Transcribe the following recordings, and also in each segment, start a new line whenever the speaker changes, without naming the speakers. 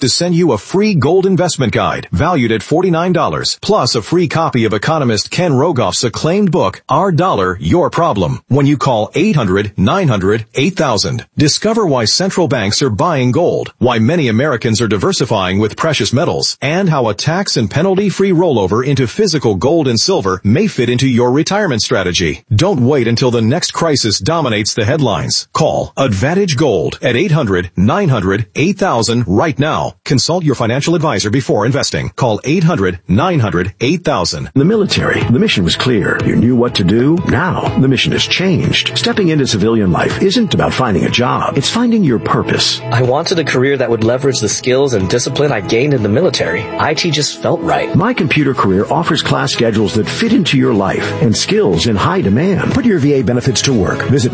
to send you a free gold investment guide valued at $49, plus a free copy of economist Ken Rogoff's acclaimed book, Our Dollar, Your Problem, when you call 800-900-8000. Discover why central banks are buying gold, why many Americans are diversifying with precious metals, and how a tax and penalty-free rollover into physical gold and silver may fit into your retirement strategy. Don't wait until the next crisis dominates the headlines. Call Advantage Gold at 800-900-8000 right now. Consult your financial advisor before investing. Call 800-900-8000.
The military, the mission was clear. You knew what to do. Now, the mission has changed. Stepping into civilian life isn't about finding a job. It's finding your purpose.
I wanted a career that would leverage the skills and discipline I gained in the military. IT just felt right.
My Computer Career offers class schedules that fit into your life and skills in high demand. Put your VA benefits to work. Visit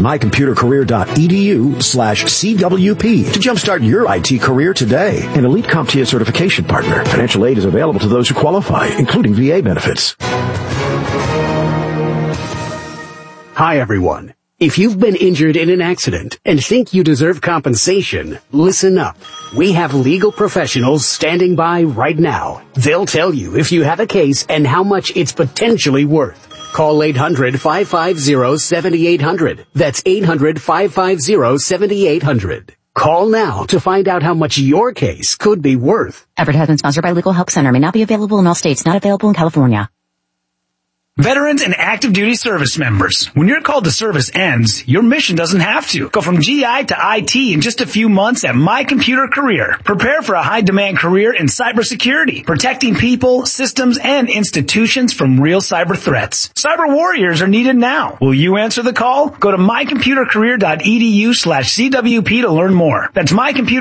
mycomputercareer.edu/CWP to jumpstart your IT career today. An elite CompTIA certification partner. Financial aid is available to those who qualify, including VA benefits.
Hi, everyone. If you've been injured in an accident and think you deserve compensation, listen up. We have legal professionals standing by right now. They'll tell you if you have a case and how much it's potentially worth. Call 800-550-7800. That's 800-550-7800. Call now to find out how much your case could be worth.
Advertisement sponsored by Legal Help Center. May not be available in all states. Not available in California.
Veterans and active duty service members, when your call to service ends, your mission doesn't have to. Go from GI to IT in just a few months at My Computer Career. Prepare for a high-demand career in cybersecurity, protecting people, systems, and institutions from real cyber threats. Cyber warriors are needed now. Will you answer the call? Go to mycomputercareer.edu/CWP to learn more. That's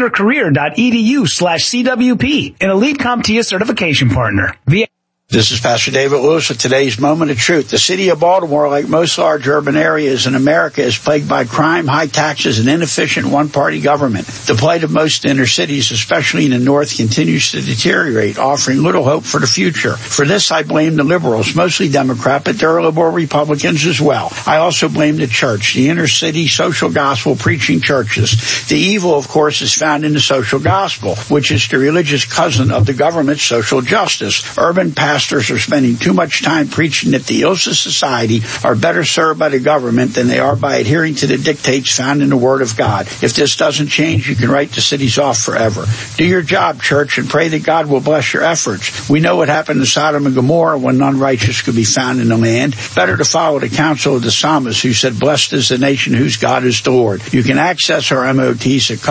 mycomputercareer.edu/CWP, an elite CompTIA certification partner.
This is Pastor David Lewis with today's Moment of Truth. The city of Baltimore, like most large urban areas in America, is plagued by crime, high taxes, and inefficient one-party government. The plight of most inner cities, especially in the north, continues to deteriorate, offering little hope for the future. For this, I blame the liberals, mostly Democrat, but there are liberal Republicans as well. I also blame the church, the inner city social gospel preaching churches. The evil, of course, is found in the social gospel, which is the religious cousin of the government's social justice. Urban pastors are spending too much time preaching that the ills of society are better served by the government than they are by adhering to the dictates found in the Word of God. If this doesn't change, you can write the cities off forever. Do your job, church, and pray that God will bless your efforts. We know what happened to Sodom and Gomorrah when none righteous could be found in the land. Better to follow the counsel of the psalmist who said, "Blessed is the nation whose God is the Lord." You can access our MOTs at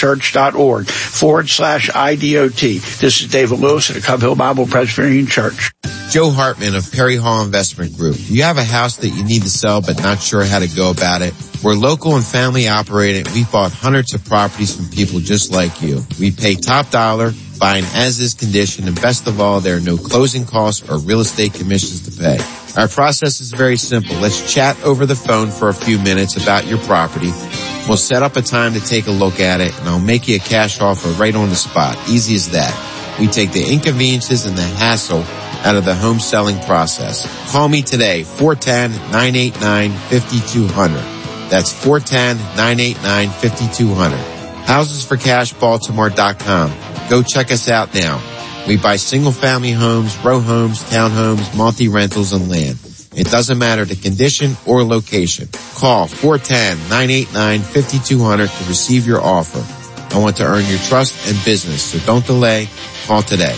cubhillchurch.org/IDOT. This is David Lewis at the Cub Hill Bible Presbyterian Church.
Joe Hartman of Perry Hall Investment Group. You have a house that you need to sell but not sure how to go about it? We're local and family operated. We've bought hundreds of properties from people just like you. We pay top dollar, buy in as-is condition, and best of all, there are no closing costs or real estate commissions to pay. Our process is very simple. Let's chat over the phone for a few minutes about your property. We'll set up a time to take a look at it, and I'll make you a cash offer right on the spot. Easy as that. We take the inconveniences and the hassle out of the home selling process. Call me today, 410-989-5200. That's 410-989-5200. HousesForCashBaltimore.com. Go check us out now. We buy single-family homes, row homes, townhomes, multi-rentals, and land. It doesn't matter the condition or location. Call 410-989-5200 to receive your offer. I want to earn your trust and business, so don't delay. Call today.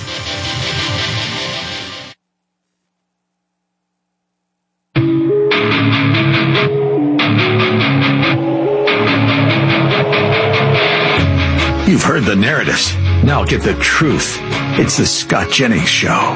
You've heard the narratives. Now get the truth. It's the Scott Jennings Show.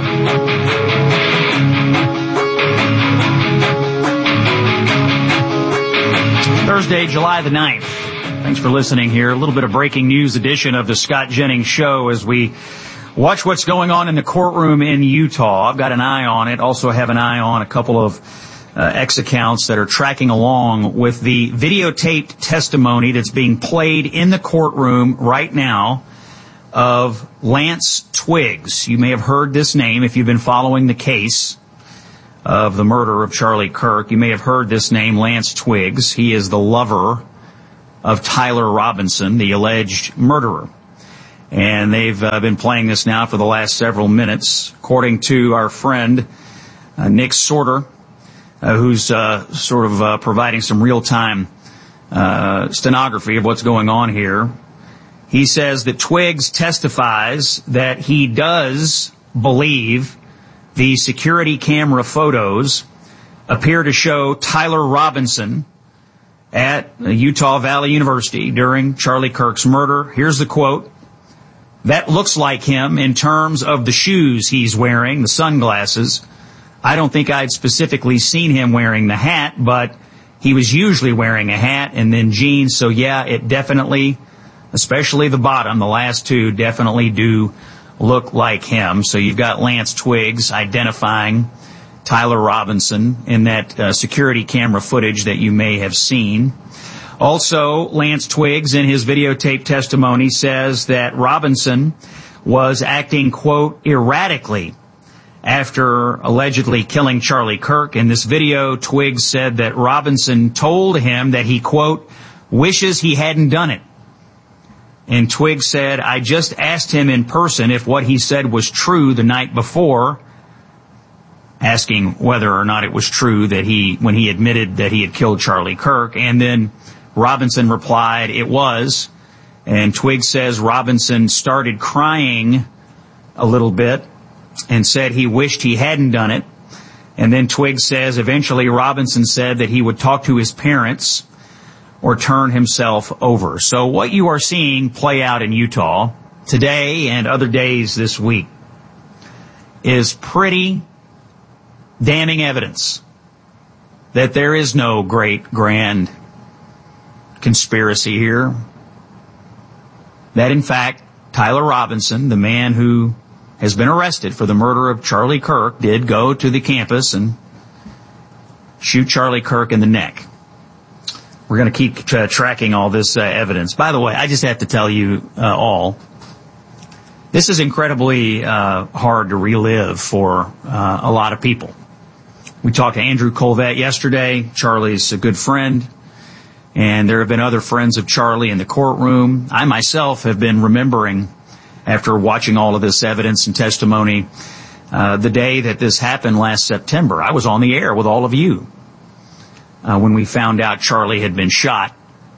Thursday, July the 9th. Thanks for listening here. A little bit of breaking news edition of the Scott Jennings Show as we watch what's going on in the courtroom in Utah. I've got an eye on it. Also have an eye on a couple of X accounts that are tracking along with the videotaped testimony that's being played in the courtroom right now of Lance Twiggs. You may have heard this name if you've been following the case of the murder of Charlie Kirk. You may have heard this name, Lance Twiggs. He is the lover of Tyler Robinson, the alleged murderer. And they've been playing this now for the last several minutes. According to our friend, Nick Sorter, who's providing some real-time stenography of what's going on here. He says that Twiggs testifies that he does believe the security camera photos appear to show Tyler Robinson at Utah Valley University during Charlie Kirk's murder. Here's the quote. "That looks like him in terms of the shoes he's wearing, the sunglasses. I don't think I'd specifically seen him wearing the hat, but he was usually wearing a hat and then jeans. So yeah, it definitely, especially the bottom, the last two definitely do look like him." So you've got Lance Twiggs identifying Tyler Robinson in that security camera footage that you may have seen. Also, Lance Twiggs in his videotape testimony says that Robinson was acting, quote, erratically after allegedly killing Charlie Kirk. In this video, Twiggs said that Robinson told him that he, quote, wishes he hadn't done it. And Twiggs said, "I just asked him in person if what he said was true the night before," asking whether or not it was true that when he admitted that he had killed Charlie Kirk. And then Robinson replied it was. And Twiggs says Robinson started crying a little bit and said he wished he hadn't done it. And then Twiggs says eventually Robinson said that he would talk to his parents or turn himself over. So what you are seeing play out in Utah today and other days this week is pretty damning evidence that there is no great grand conspiracy here. That in fact, Tyler Robinson, the man who has been arrested for the murder of Charlie Kirk, did go to the campus and shoot Charlie Kirk in the neck. We're going to keep tracking all this evidence. By the way, I just have to tell you all, this is incredibly hard to relive for a lot of people. We talked to Andrew Colvett yesterday. Charlie's a good friend, and there have been other friends of Charlie in the courtroom. I myself have been remembering, after watching all of this evidence and testimony, the day that this happened last September. I was on the air with all of you when we found out Charlie had been shot.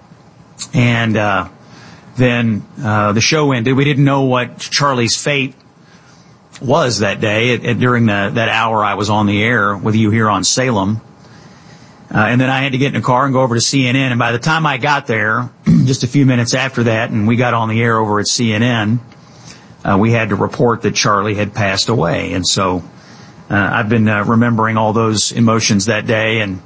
And then the show ended. We didn't know what Charlie's fate was that day during that hour I was on the air with you here on Salem. And then I had to get in a car and go over to CNN. And by the time I got there, just a few minutes after that, and we got on the air over at CNN, we had to report that Charlie had passed away. And so I've been remembering all those emotions that day and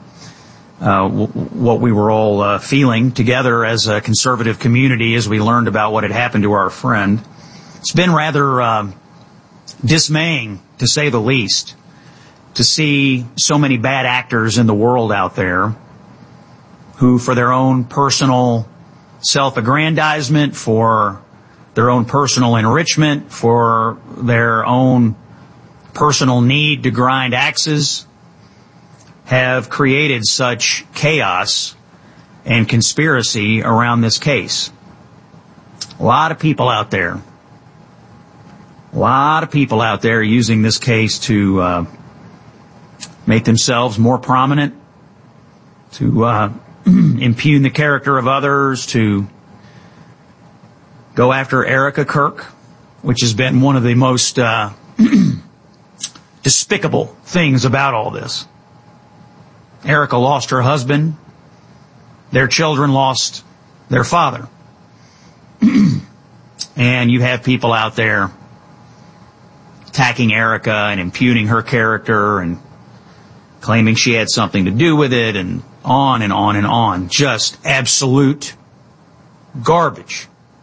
what we were all feeling together as a conservative community as we learned about what had happened to our friend. It's been rather dismaying, to say the least, to see so many bad actors in the world out there who, for their own personal self-aggrandizement, for their own personal enrichment, for their own personal need to grind axes, have created such chaos and conspiracy around this case. A lot of people out there using this case to make themselves more prominent, to impugn the character of others, to go after Erica Kirk, which has been one of the most despicable things about all this. Erica lost her husband. Their children lost their father. And you have people out there attacking Erica and impugning her character and claiming she had something to do with it, and on and on and on. Just absolute garbage.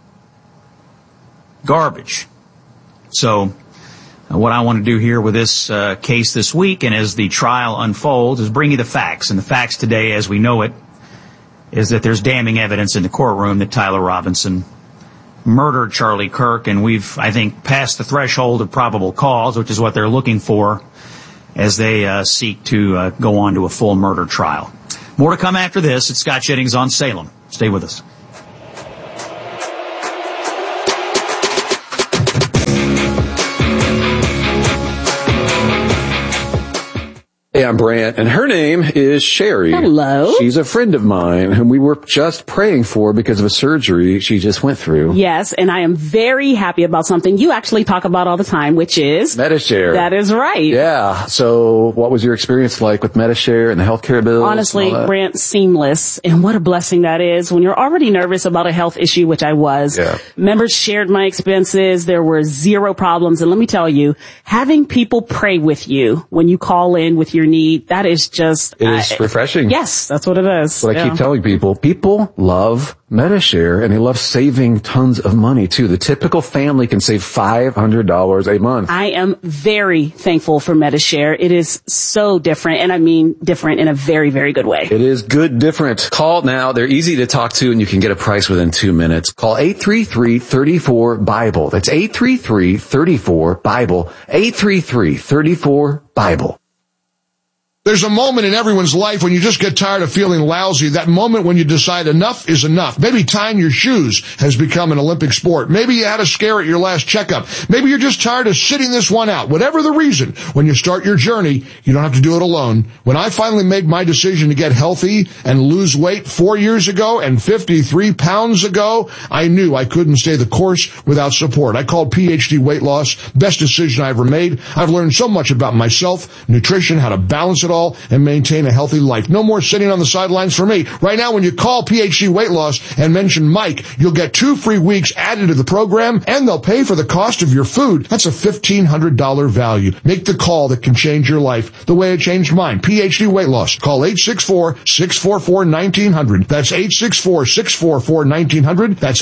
Garbage. So what I want to do here with this case this week, and as the trial unfolds, is bring you the facts. And the facts today, as we know it, is that there's damning evidence in the courtroom that Tyler Robinson murdered Charlie Kirk, and we've, I think, passed the threshold of probable cause, which is what they're looking for as they seek to go on to a full murder trial. More to come after this. It's Scott Jennings on Salem. Stay with us.
I'm Brant, and her name is Sherry.
Hello.
She's a friend of mine whom we were just praying for because of a surgery she just went through.
Yes, and I am very happy about something you actually talk about all the time, which is
Medi-Share.
That is right.
Yeah. So what was your experience like with Medi-Share and the healthcare bills?
Honestly, Brant, seamless. And what a blessing that is when you're already nervous about a health issue, which I was.
Yeah.
Members shared my expenses. There were zero problems. And let me tell you, having people pray with you when you call in with your need, that is just...
It is refreshing.
Yes, that's what it is.
What I keep telling people. People love Medi-Share, and they love saving tons of money, too. The typical family can save $500 a month.
I am very thankful for Medi-Share. It is so different, and I mean different in a very, very good way.
It is good different. Call now. They're easy to talk to, and you can get a price within 2 minutes. Call 833-34-BIBLE. That's 833-34-BIBLE. 833-34-BIBLE.
There's a moment in everyone's life when you just get tired of feeling lousy. That moment when you decide enough is enough. Maybe tying your shoes has become an Olympic sport. Maybe you had a scare at your last checkup. Maybe you're just tired of sitting this one out. Whatever the reason, when you start your journey, you don't have to do it alone. When I finally made my decision to get healthy and lose weight 4 years ago and 53 pounds ago, I knew I couldn't stay the course without support. I called PhD Weight Loss. Best decision I ever made. I've learned so much about myself, nutrition, how to balance it all, and maintain a healthy life. No more sitting on the sidelines for me. Right now, when you call PhD Weight Loss and mention Mike, you'll get 2 free weeks added to the program, and they'll pay for the cost of your food. That's a $1,500 value. Make the call that can change your life the way it changed mine. PhD Weight Loss. Call 864-644-1900. That's 864-644-1900. That's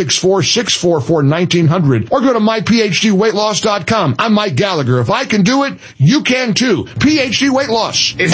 864-644-1900. Or go to myphdweightloss.com. I'm Mike Gallagher. If I can do it, you can too. PhD Weight Loss.
With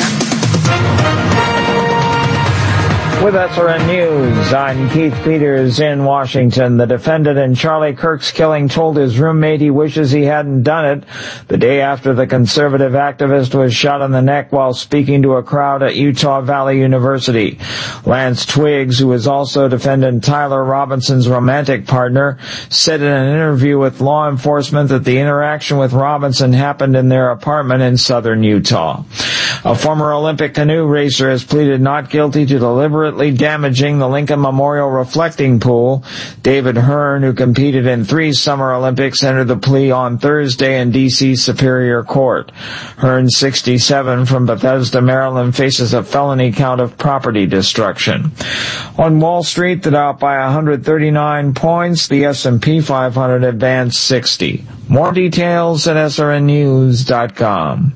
SRN News, I'm Keith Peters in Washington. The defendant in Charlie Kirk's killing told his roommate he wishes he hadn't done it the day after the conservative activist was shot in the neck while speaking to a crowd at Utah Valley University. Lance Twiggs, who is also defendant Tyler Robinson's romantic partner, said in an interview with law enforcement that the interaction with Robinson happened in their apartment in southern Utah. A former Olympic canoe racer has pleaded not guilty to deliberately damaging the Lincoln Memorial reflecting pool. David Hearn, who competed in 3 Summer Olympics, entered the plea on Thursday in D.C. Superior Court. Hearn, 67, from Bethesda, Maryland, faces a felony count of property destruction. On Wall Street, the Dow by 139 points. The S&P 500 advanced 60. More details at srnnews.com.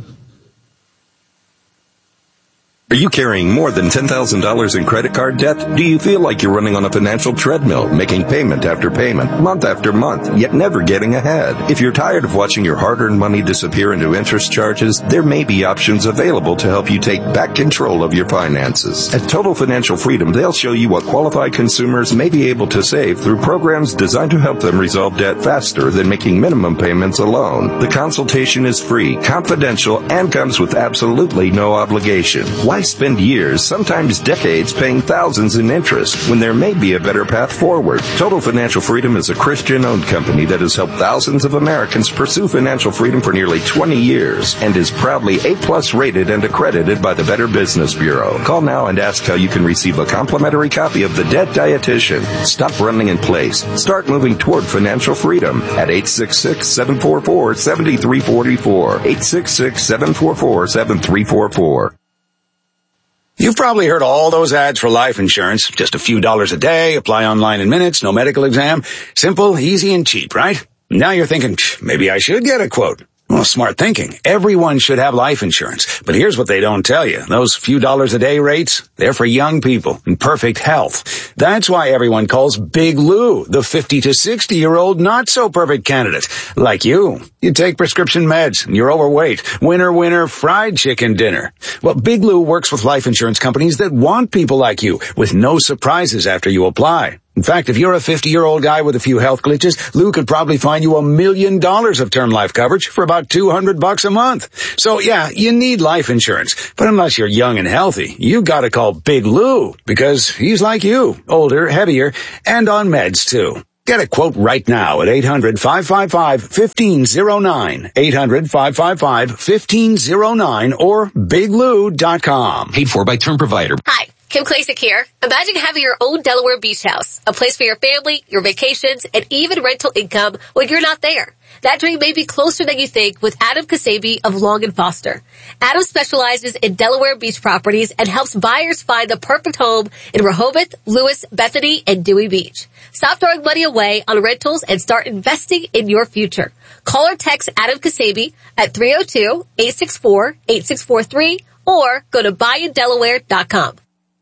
Are you carrying more than $10,000 in credit card debt? Do you feel like you're running on a financial treadmill, making payment after payment, month after month, yet never getting ahead? If you're tired of watching your hard-earned money disappear into interest charges, there may be options available to help you take back control of your finances. At Total Financial Freedom, they'll show you what qualified consumers may be able to save through programs designed to help them resolve debt faster than making minimum payments alone. The consultation is free, confidential, and comes with absolutely no obligation. Why spend years, sometimes decades, paying thousands in interest when there may be a better path forward? Total Financial Freedom is a Christian-owned company that has helped thousands of Americans pursue financial freedom for nearly 20 years and is proudly A+ rated and accredited by the Better Business Bureau. Call now and ask how you can receive a complimentary copy of The Debt Dietitian. Stop running in place. Start moving toward financial freedom at 866-744-7344. 866-744-7344.
You've probably heard all those ads for life insurance. Just a few dollars a day, apply online in minutes, no medical exam. Simple, easy, and cheap, right? Now you're thinking, maybe I should get a quote. Well, smart thinking. Everyone should have life insurance. But here's what they don't tell you. Those few dollars a day rates, they're for young people in perfect health. That's why everyone calls Big Lou the 50 to 60-year-old not-so-perfect candidate. Like you. You take prescription meds, and you're overweight. Winner, fried chicken dinner. Well, Big Lou works with life insurance companies that want people like you, with no surprises after you apply. In fact, if you're a 50-year-old guy with a few health glitches, Lou could probably find you $1 million of term life coverage for about $200 a month. So yeah, you need life insurance. But unless you're young and healthy, you gotta call Big Lou, because he's like you, older, heavier, and on meds too. Get a quote right now at 800-555-1509, 800-555-1509, or biglou.com.
Paid for by Term Provider.
Hi, Kim Klasick here. Imagine having your own Delaware beach house, a place for your family, your vacations, and even rental income when you're not there. That dream may be closer than you think with Adam Kasabi of Long & Foster. Adam specializes in Delaware beach properties and helps buyers find the perfect home in Rehoboth, Lewis, Bethany, and Dewey Beach. Stop throwing money away on rentals and start investing in your future. Call or text Adam Kasabi at 302-864-8643 or go to buyindelaware.com.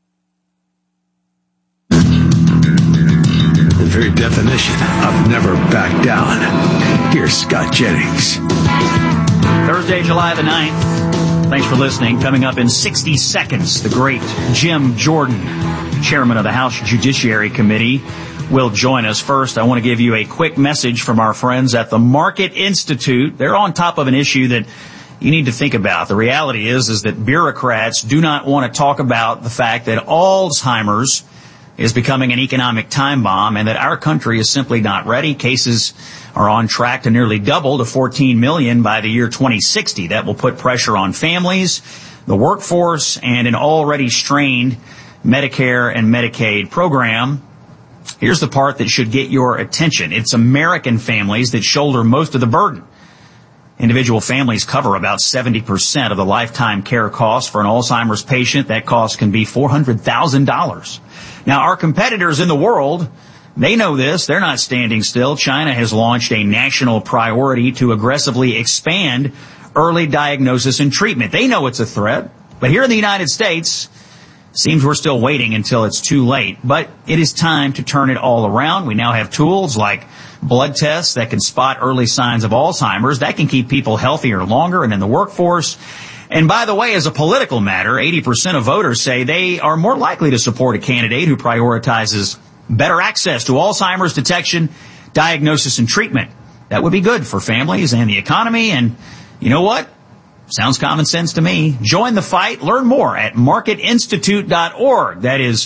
The very definition of never back down. Here's Scott Jennings.
Thursday, July the 9th. Thanks for listening. Coming up in 60 seconds, the great Jim Jordan, chairman of the House Judiciary Committee, will join us. First, I want to give you a quick message from our friends at the Market Institute. They're on top of an issue that you need to think about. The reality is that bureaucrats do not want to talk about the fact that Alzheimer's is becoming an economic time bomb and that our country is simply not ready. Cases are on track to nearly double to 14 million by the year 2060. That will put pressure on families, the workforce, and an already strained Medicare and Medicaid program. Here's the part that should get your attention. It's American families that shoulder most of the burden. Individual families cover about 70% of the lifetime care costs for an Alzheimer's patient. That cost can be $400,000. Now, our competitors in the world, they know this. They're not standing still. China has launched a national priority to aggressively expand early diagnosis and treatment. They know it's a threat. But here in the United States, seems we're still waiting until it's too late. But it is time to turn it all around. We now have tools like blood tests that can spot early signs of Alzheimer's. That can keep people healthier longer and in the workforce. And by the way, as a political matter, 80% of voters say they are more likely to support a candidate who prioritizes better access to Alzheimer's detection, diagnosis, and treatment. That would be good for families and the economy. And you know what? Sounds common sense to me. Join the fight. Learn more at marketinstitute.org. That is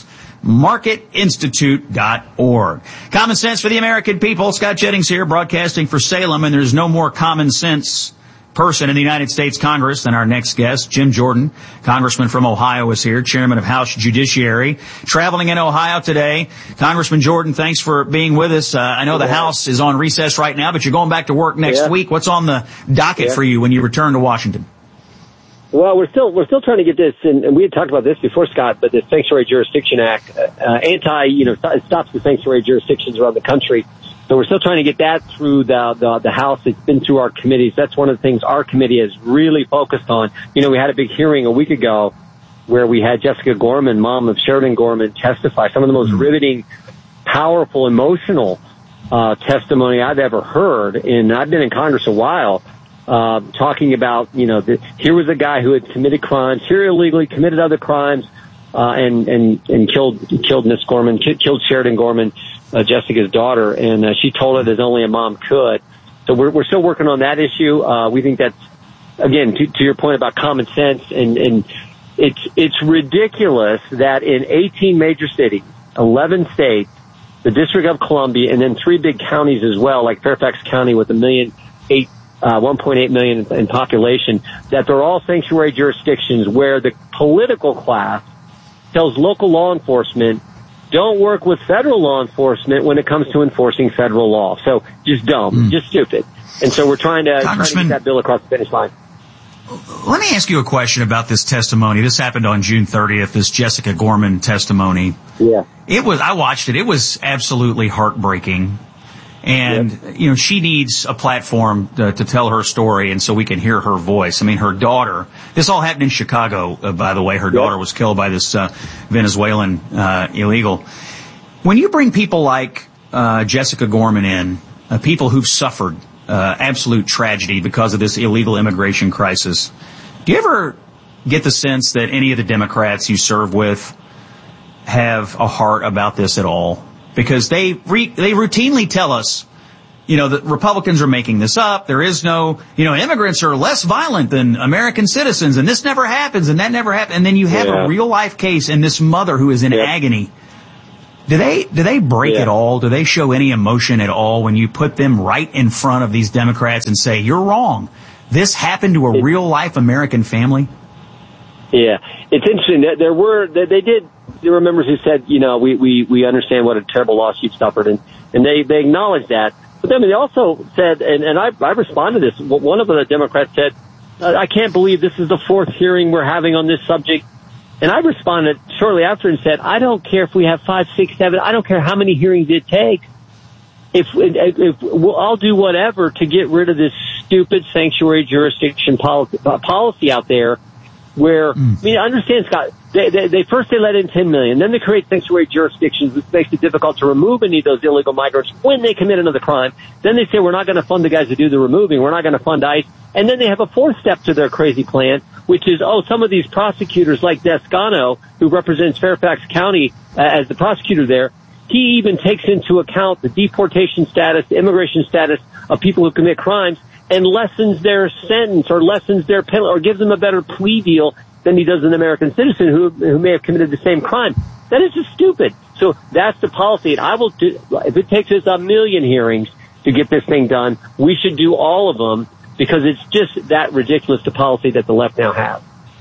marketinstitute.org. Common sense for the American people. Scott Jennings here, broadcasting for Salem, and there's no more common sense person in the United States Congress than our next guest. Jim Jordan, congressman from Ohio, is here, chairman of House Judiciary, traveling in Ohio today. Congressman Jordan, thanks for being with us. I know the House is on recess right now, but you're going back to work next week. What's on the docket for you when you return to Washington?
Well, we're still trying to get this, and we had talked about this before, Scott, but the Sanctuary Jurisdiction Act, it stops the sanctuary jurisdictions around the country. So we're still trying to get that through the House. It's been through our committees. That's one of the things our committee has really focused on. We had a big hearing a week ago where we had Jessica Gorman, mom of Sheridan Gorman, testify. Some of the most riveting, powerful, emotional testimony I've ever heard. And I've been in Congress a while, talking about, here was a guy who had committed crimes, here illegally committed other crimes, and killed Miss Gorman, killed Sheridan Gorman, Jessica's daughter, and she told it as only a mom could. So we're still working on that issue. We think that's, again, to your point about common sense, and it's ridiculous that in 18 major cities, 11 states, the District of Columbia, and then 3 big counties as well, like Fairfax County with 1.8 million in population, that they're all sanctuary jurisdictions where the political class tells local law enforcement, don't work with federal law enforcement when it comes to enforcing federal law. So just dumb, just stupid. And so we're trying to get that bill across the finish line.
Let me ask you a question about this testimony. This happened on June 30th, this Jessica Gorman testimony.
Yeah.
I watched it. It was absolutely heartbreaking. And, she needs a platform to tell her story, and so we can hear her voice. I mean, her daughter, this all happened in Chicago, by the way. Her daughter was killed by this Venezuelan illegal. When you bring people like Jessica Gorman in, people who've suffered absolute tragedy because of this illegal immigration crisis, do you ever get the sense that any of the Democrats you serve with have a heart about this at all? Because they routinely tell us, that Republicans are making this up. There is no, immigrants are less violent than American citizens, and this never happens, and that never happened. And then you have a real life case and this mother who is in agony. Do they break at all? Do they show any emotion at all when you put them right in front of these Democrats and say, you're wrong? This happened to a real life American family?
Yeah. It's interesting that there were members who said, we understand what a terrible loss you've suffered, and they acknowledged that. But then they also said, and I responded to this, one of the Democrats said, I can't believe this is the fourth hearing we're having on this subject. And I responded shortly after and said, I don't care if we have 5, 6, 7, I don't care how many hearings it takes. I'll do whatever to get rid of this stupid sanctuary jurisdiction policy out there where, understand, Scott, they first let in 10 million, then they create sanctuary jurisdictions, which makes it difficult to remove any of those illegal migrants when they commit another crime. Then they say, we're not going to fund the guys who do the removing, we're not going to fund ICE. And then they have a fourth step to their crazy plan, which is, some of these prosecutors like Descano, who represents Fairfax County as the prosecutor there, he even takes into account the deportation status, the immigration status of people who commit crimes and lessens their sentence or lessens their penalty or gives them a better plea deal than he does an American citizen who may have committed the same crime. That is just stupid. So that's the policy. And I will do, if it takes us 1 million hearings to get this thing done, we should do all of them, because it's just that ridiculous, the policy that the left now has.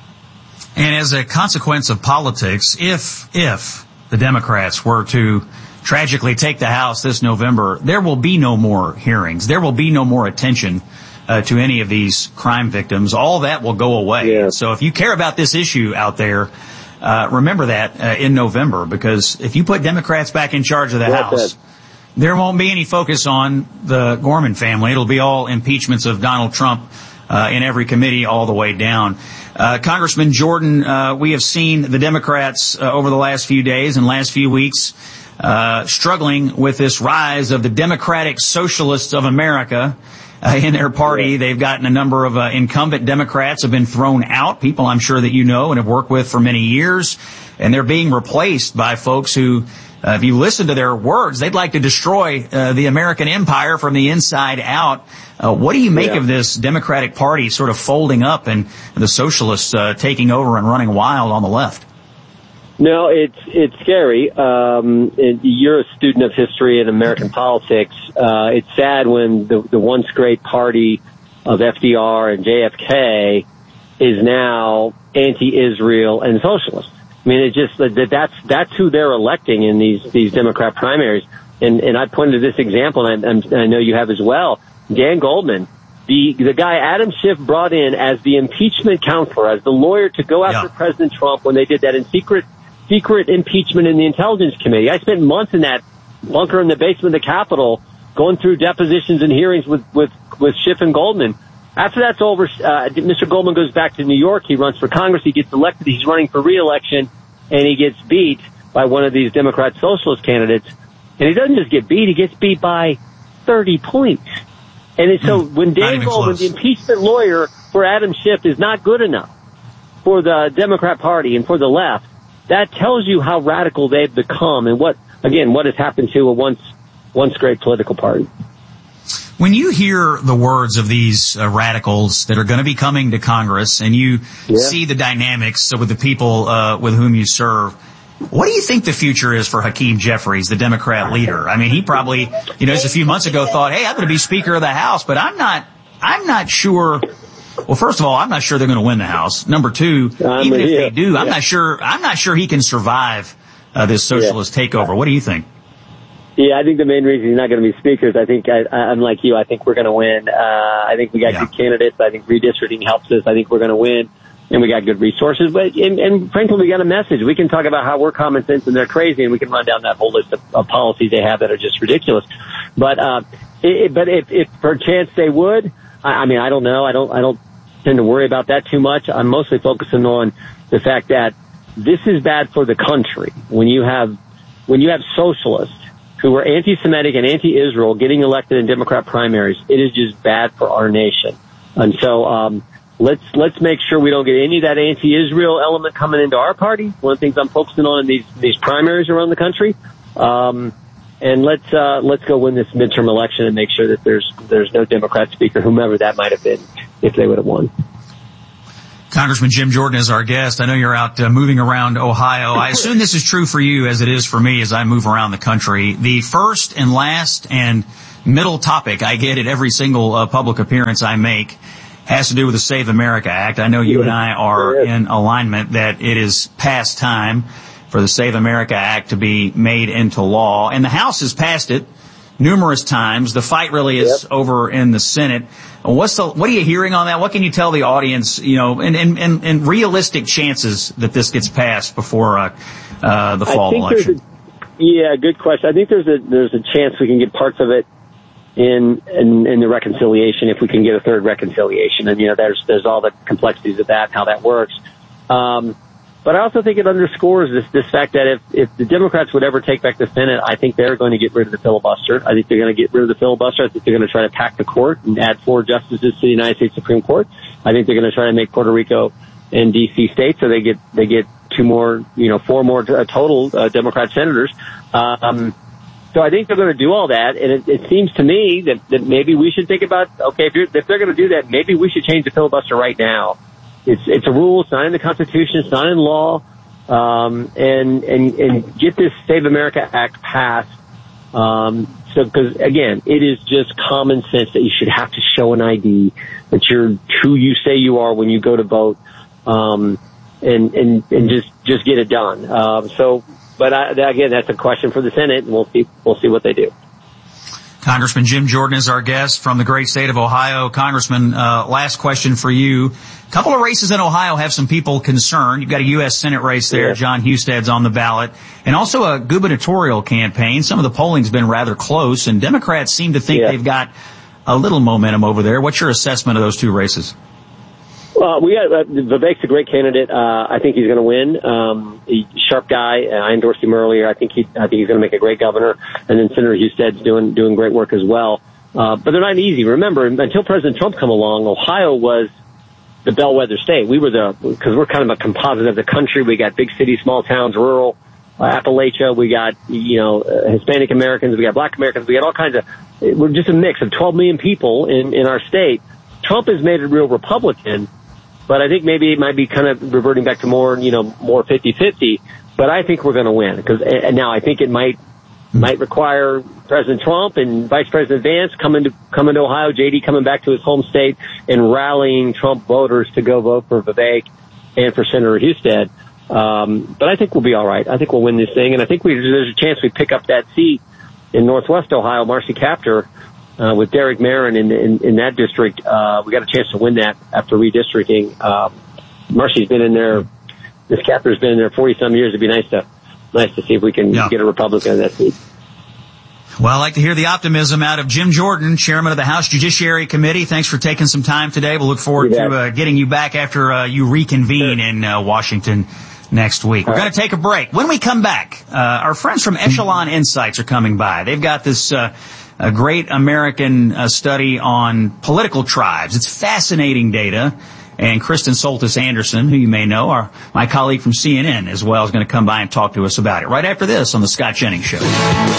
And as a consequence of politics, if the Democrats were to tragically take the House this November, there will be no more hearings. There will be no more attention to any of these crime victims. All that will go away. Yeah. So if you care about this issue out there, remember that in November, because if you put Democrats back in charge of the House, there won't be any focus on the Gorman family. It'll be all impeachments of Donald Trump in every committee all the way down. Congressman Jordan, we have seen the Democrats over the last few days and last few weeks struggling with this rise of the Democratic Socialists of America in their party. They've gotten a number of incumbent Democrats have been thrown out, people I'm sure that you know and have worked with for many years, and they're being replaced by folks who, if you listen to their words, they'd like to destroy the American empire from the inside out. What do you make of this Democratic Party sort of folding up and the socialists taking over and running wild on the left?
No, it's scary. You're a student of history and American politics. It's sad when the once great party of FDR and JFK is now anti-Israel and socialist. I mean, it's just that's who they're electing in these Democrat primaries. And I pointed to this example, and I know you have as well. Dan Goldman, the guy Adam Schiff brought in as the impeachment counselor, as the lawyer to go after President Trump when they did that in secret impeachment in the Intelligence Committee. I spent months in that bunker in the basement of the Capitol going through depositions and hearings with Schiff and Goldman. After that's over, Mr. Goldman goes back to New York. He runs for Congress. He gets elected. He's running for re-election, and he gets beat by one of these Democrat socialist candidates. And he doesn't just get beat. He gets beat by 30 points. And so when Dan Goldman, the impeachment lawyer for Adam Schiff, is not good enough for the Democrat Party and for the left, that tells you how radical they've become and what has happened to a once great political party.
When you hear the words of these radicals that are going to be coming to Congress and you see the dynamics with the people with whom you serve, what do you think the future is for Hakeem Jeffries, the Democrat leader? I mean, he probably, just a few months ago thought, hey, I'm going to be Speaker of the House, but I'm not sure. Well, first of all, I'm not sure they're going to win the House. Number two, even if they do, I'm not sure he can survive this socialist takeover. What do you think?
Yeah, I think the main reason he's not going to be Speaker is I think, I'm like you, I think we're going to win. I think we got good candidates. I think redistricting helps us. I think we're going to win. And we got good resources. But, and frankly, we got a message. We can talk about how we're common sense and they're crazy, and we can run down that whole list of policies they have that are just ridiculous. But if perchance they would, I mean, I don't know. I don't tend to worry about that too much. I'm mostly focusing on the fact that this is bad for the country. When you have socialists who are anti-Semitic and anti-Israel getting elected in Democrat primaries, it is just bad for our nation. And so, let's make sure we don't get any of that anti-Israel element coming into our party. One of the things I'm focusing on in these primaries around the country. And let's go win this midterm election and make sure that there's no Democrat speaker, whomever that might have been, if they would have won.
Congressman Jim Jordan is our guest. I know you're out moving around Ohio. I assume this is true for you as it is for me as I move around the country. The first and last and middle topic I get at every single public appearance I make has to do with the Save America Act. I know you and I are in alignment that it is past time for the Save America Act to be made into law. And the House has passed it numerous times. The fight really is over in the Senate. What are you hearing on that? What can you tell the audience, and realistic chances that this gets passed before the fall election?
Good question. I think there's a chance we can get parts of it in the reconciliation if we can get a third reconciliation. And there's all the complexities of that, how that works. But I also think it underscores this fact that if the Democrats would ever take back the Senate, I think they're going to get rid of the filibuster. I think they're going to get rid of the filibuster. I think they're going to try to pack the court and add 4 justices to the United States Supreme Court. I think they're going to try to make Puerto Rico and D.C. states, so they get 4 more total Democrat senators. So I think they're going to do all that, and it seems to me that maybe we should think about, okay, if they're going to do that, maybe we should change the filibuster right now. It's a rule. It's not in the Constitution. It's not in law. And get this Save America Act passed. Because again, it is just common sense that you should have to show an ID, that you're who you say you are when you go to vote, and just get it done. But again, that's a question for the Senate, and we'll see what they do.
Congressman Jim Jordan is our guest from the great state of Ohio. Congressman, last question for you. A couple of races in Ohio have some people concerned. You've got a U.S. Senate race there. John Husted's on the ballot. And also a gubernatorial campaign. Some of the polling's been rather close, and Democrats seem to think they've got a little momentum over there. What's your assessment of those two races?
Well, Vivek's a great candidate. I think he's going to win. He's a sharp guy. I endorsed him earlier. I think he's going to make a great governor. And then Senator Husted's doing great work as well. But they're not easy. Remember, until President Trump come along, Ohio was the bellwether state. Because we're kind of a composite of the country. We got big cities, small towns, rural, Appalachia. We got, Hispanic Americans. We got Black Americans. We got all kinds of, we're just a mix of 12 million people in our state. Trump has made it real Republican. But I think maybe it might be kind of reverting back to more 50-50. But I think we're going to win, because now I think it might require President Trump and Vice President Vance coming to Ohio, JD coming back to his home state and rallying Trump voters to go vote for Vivek and for Senator Husted. But I think we'll be all right. I think we'll win this thing, and I think there's a chance we pick up that seat in Northwest Ohio, Marcy Kaptur. With Derek Marin in that district, we got a chance to win that after redistricting. Marcy's been in there, this Kaptur's been in there 40-some years. It'd be nice to see if we can get a Republican in that seat.
Well, I'd like to hear the optimism out of Jim Jordan, Chairman of the House Judiciary Committee. Thanks for taking some time today. We'll look forward to getting you back after you reconvene in Washington next week. We're going to take a break. When we come back, our friends from Echelon Insights are coming by. They've got this a great American study on political tribes. It's fascinating data. And Kristen Soltis Anderson, who you may know, my colleague from CNN as well, is going to come by and talk to us about it right after this on The Scott Jennings Show.